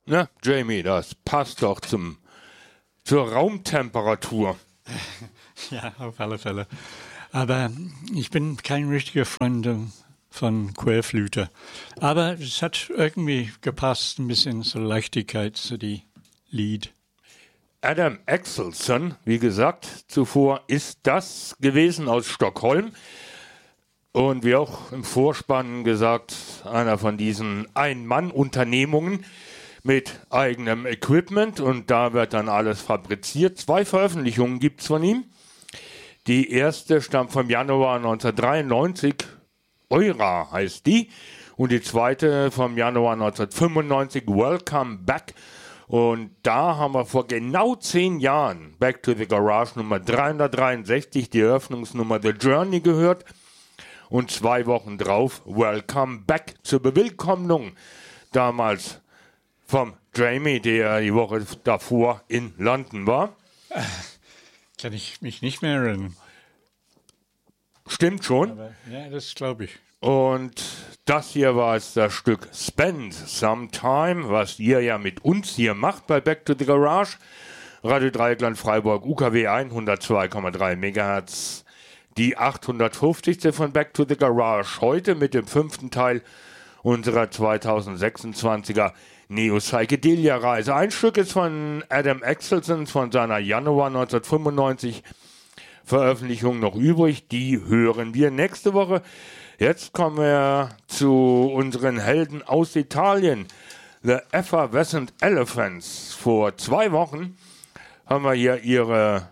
Na, Jamie, das passt doch zur Raumtemperatur. Ja, auf alle Fälle. Aber ich bin kein richtiger Freund von Querflöte. Aber es hat irgendwie gepasst, ein bisschen so Leichtigkeit zu die Lied. Adam Axelson, wie gesagt, zuvor ist das gewesen aus Stockholm. Und wie auch im Vorspann gesagt, einer von diesen Ein-Mann-Unternehmungen mit eigenem Equipment. Und da wird dann alles fabriziert. 2 Veröffentlichungen gibt es von ihm. Die erste stammt vom Januar 1993. Eura heißt die. Und die zweite vom Januar 1995. Welcome Back. Und da haben wir vor genau 10 Jahren Back to the Garage Nummer 363, die Eröffnungsnummer The Journey gehört. Und 2 Wochen drauf Welcome Back zur Bewillkommnung. Damals vom Jamie, der die Woche davor in London war. Kann ich mich nicht mehr erinnern. Stimmt schon. Aber, ja, das glaube ich. Und das hier war jetzt das Stück Spend Some Time, was ihr ja mit uns hier macht bei Back to the Garage. Radio Dreieckland Freiburg, UKW 102,3 MHz. Die 850. von Back to the Garage. Heute mit dem 5. Teil unserer 2026er Neo-Psychedelia-Reise. Ein Stück ist von Adam Axelson von seiner Januar 1995 Veröffentlichung noch übrig. Die hören wir nächste Woche. Jetzt kommen wir zu unseren Helden aus Italien. The Effervescent Elephants. Vor 2 Wochen haben wir hier ihre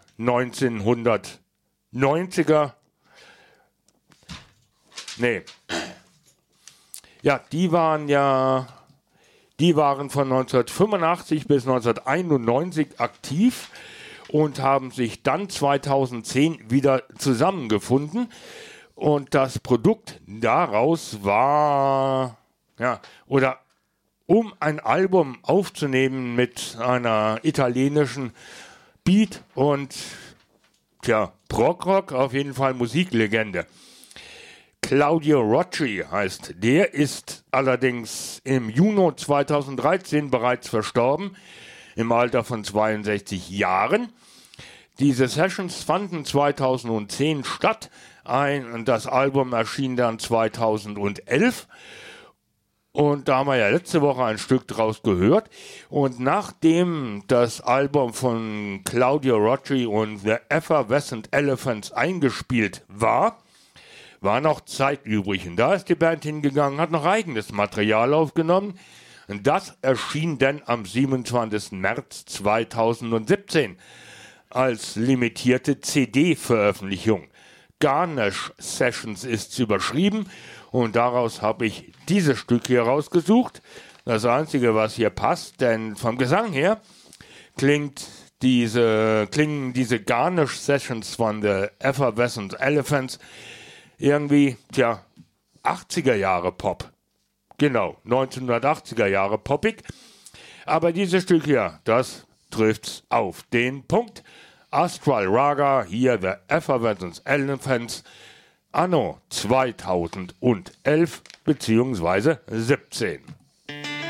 1990er. Nee. Ja, die waren von 1985 bis 1991 aktiv und haben sich dann 2010 wieder zusammengefunden. Und das Produkt daraus war, um ein Album aufzunehmen mit einer italienischen Beat- und Prog-Rock, auf jeden Fall Musiklegende. Claudio Rocci heißt. Der ist allerdings im Juni 2013 bereits verstorben, im Alter von 62 Jahren. Diese Sessions fanden 2010 statt. Das Album erschien dann 2011. Und da haben wir ja letzte Woche ein Stück draus gehört. Und nachdem das Album von Claudio Rocci und The Effervescent Elephants eingespielt war noch Zeit übrig. Und da ist die Band hingegangen, hat noch eigenes Material aufgenommen. Und das erschien dann am 27. März 2017 als limitierte CD-Veröffentlichung. Ganesh Sessions ist überschrieben und daraus habe ich dieses Stück hier rausgesucht. Das Einzige, was hier passt, denn vom Gesang her klingen diese Ganesh Sessions von The Effervescent Elephants irgendwie, 80er Jahre Pop. Genau, 1980er Jahre poppig. Aber dieses Stück hier, das trifft's auf den Punkt. Astral Raga, hier The Effervescent Elephants, anno 2011 bzw. 17.